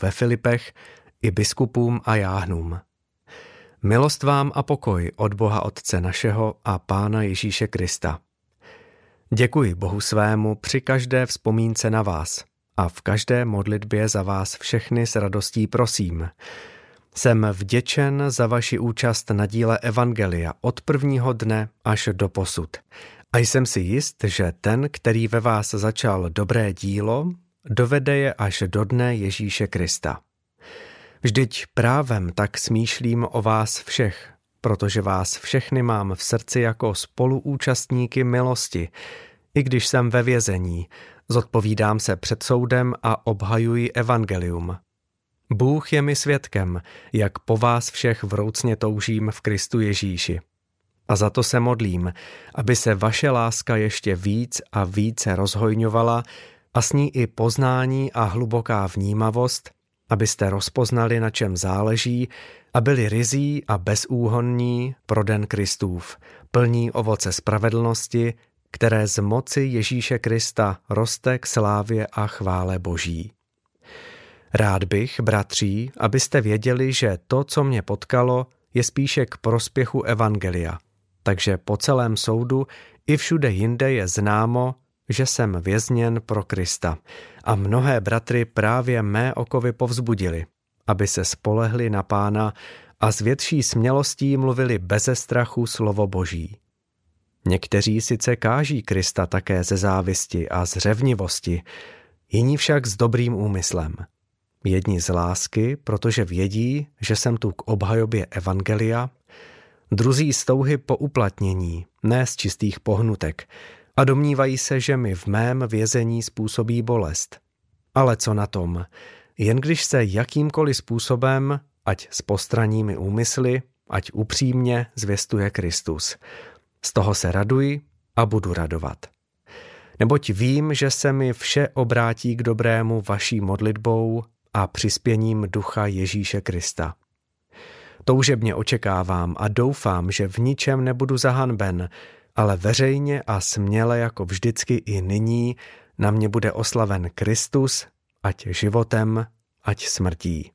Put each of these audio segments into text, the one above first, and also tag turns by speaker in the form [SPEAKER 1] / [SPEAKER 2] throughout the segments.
[SPEAKER 1] ve Filipech i biskupům a jáhnům. Milost vám a pokoj od Boha Otce našeho a Pána Ježíše Krista. Děkuji Bohu svému při každé vzpomínce na vás a v každé modlitbě za vás všechny s radostí prosím. Jsem vděčen za vaši účast na díle Evangelia od prvního dne až do posud. A jsem si jist, že ten, který ve vás začal dobré dílo, dovede je až do dne Ježíše Krista. Vždyť právem tak smýšlím o vás všech, protože vás všechny mám v srdci jako spoluúčastníky milosti, i když jsem ve vězení, zodpovídám se před soudem a obhajuji evangelium. Bůh je mi svědkem, jak po vás všech vroucně toužím v Kristu Ježíši. A za to se modlím, aby se vaše láska ještě víc a více rozhojňovala a s ní i poznání a hluboká vnímavost, abyste rozpoznali, na čem záleží a byli ryzí a bezúhonní pro den Kristův, plní ovoce spravedlnosti, které z moci Ježíše Krista roste k slávě a chvále Boží. Rád bych, bratří, abyste věděli, že to, co mě potkalo, je spíše k prospěchu evangelia. Takže po celém soudu i všude jinde je známo, že jsem vězněn pro Krista. A mnohé bratry právě mé okovy povzbudili, aby se spolehli na Pána a s větší smělostí mluvili beze strachu slovo Boží. Někteří sice káží Krista také ze závisti a z řevnivosti, jiní však s dobrým úmyslem. Jedni z lásky, protože vědí, že jsem tu k obhajobě evangelia, druzí z touhy po uplatnění, ne z čistých pohnutek, a domnívají se, že mi v mém vězení způsobí bolest. Ale co na tom? Jen když se jakýmkoliv způsobem, ať s postranními úmysly, ať upřímně zvěstuje Kristus. Z toho se raduji a budu radovat. Neboť vím, že se mi vše obrátí k dobrému vaší modlitbou a přispěním Ducha Ježíše Krista. Toužebně očekávám a doufám, že v ničem nebudu zahanben, ale veřejně a směle jako vždycky i nyní na mě bude oslaven Kristus, ať životem, ať smrtí.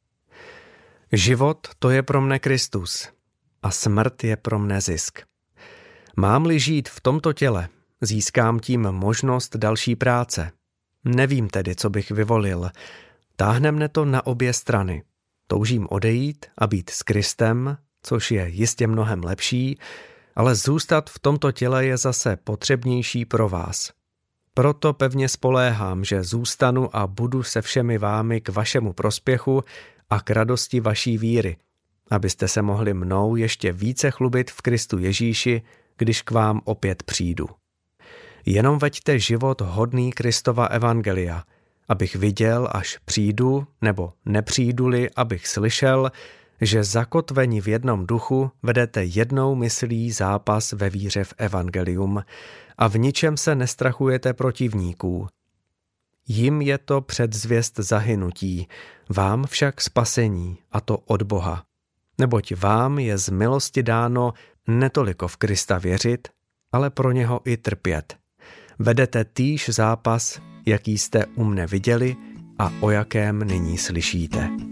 [SPEAKER 1] Život to je pro mne Kristus a smrt je pro mne zisk. Mám-li žít v tomto těle, získám tím možnost další práce. Nevím tedy, co bych vyvolil. Táhne mne to na obě strany. Toužím odejít a být s Kristem, což je jistě mnohem lepší, ale zůstat v tomto těle je zase potřebnější pro vás. Proto pevně spoléhám, že zůstanu a budu se všemi vámi k vašemu prospěchu a k radosti vaší víry, abyste se mohli mnou ještě více chlubit v Kristu Ježíši, když k vám opět přijdu. Jenom veďte život hodný Kristova evangelia, abych viděl, až přijdu, nebo nepřijdu-li, abych slyšel, že zakotveni v jednom duchu vedete jednou myslí zápas ve víře v evangelium a v ničem se nestrachujete protivníků. Jim je to předzvěst zahynutí, vám však spasení, a to od Boha. Neboť vám je z milosti dáno netoliko v Krista věřit, ale pro něho i trpět. Vedete týž zápas, jaký jste u mne viděli a o jakém nyní slyšíte.